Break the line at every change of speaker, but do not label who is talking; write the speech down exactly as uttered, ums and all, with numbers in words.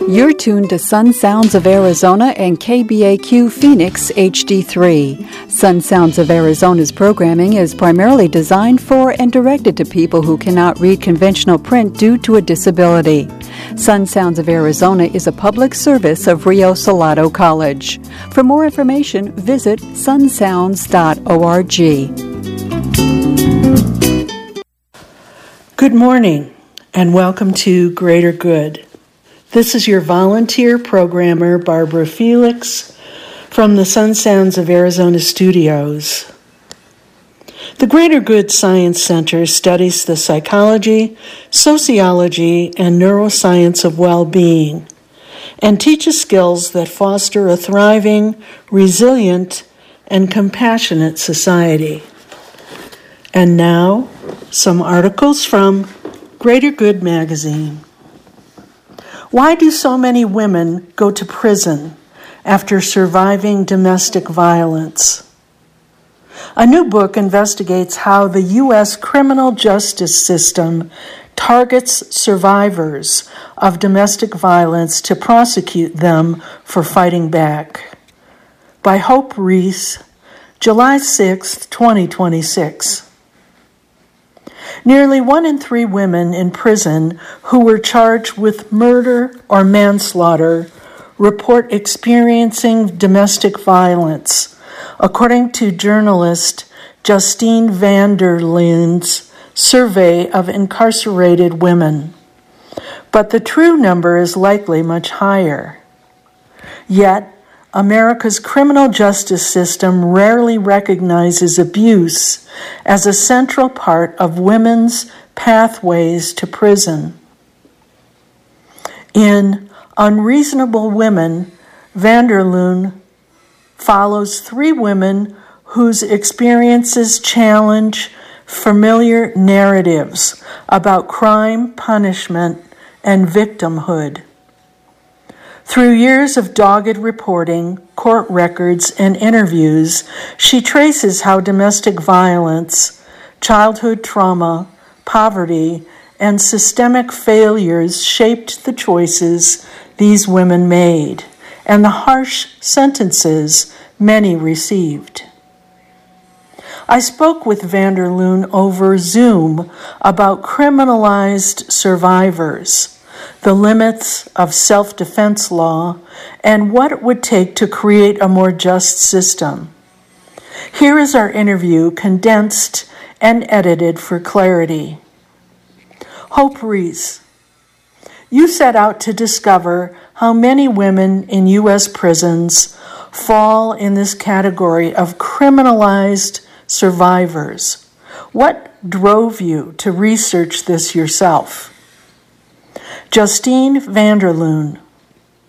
You're tuned to Sun Sounds of Arizona and K B A Q Phoenix H D three. Sun Sounds of Arizona's programming is primarily designed for and directed to people who cannot read conventional print due to a disability. Sun Sounds of Arizona is a public service of Rio Salado College. For more information, visit sun sounds dot org.
Good morning and welcome to Greater Good. This is your volunteer programmer, Barbara Felix, from the Sun Sounds of Arizona studios. The Greater Good Science Center studies the psychology, sociology, and neuroscience of well-being and teaches skills that foster a thriving, resilient, and compassionate society. And now, some articles from Greater Good magazine. Why do so many women go to prison after surviving domestic violence? A new book investigates how the U S criminal justice system targets survivors of domestic violence to prosecute them for fighting back. By Hope Reese, July sixth, twenty twenty-six. Nearly one in three women in prison who were charged with murder or manslaughter report experiencing domestic violence, according to journalist Justine Vanderloon's survey of incarcerated women. But the true number is likely much higher. Yet, America's criminal justice system rarely recognizes abuse as a central part of women's pathways to prison. In Unreasonable Women, Vanderloon follows three women whose experiences challenge familiar narratives about crime, punishment, and victimhood. Through years of dogged reporting, court records, and interviews, she traces how domestic violence, childhood trauma, poverty, and systemic failures shaped the choices these women made and the harsh sentences many received. I spoke with Vanderloon over Zoom about criminalized survivors, the limits of self-defense law, and what it would take to create a more just system. Here is our interview, condensed and edited for clarity. Hope Reese, you set out to discover how many women in U S prisons fall in this category of criminalized survivors. What drove you to research this yourself? Justine Vanderloon,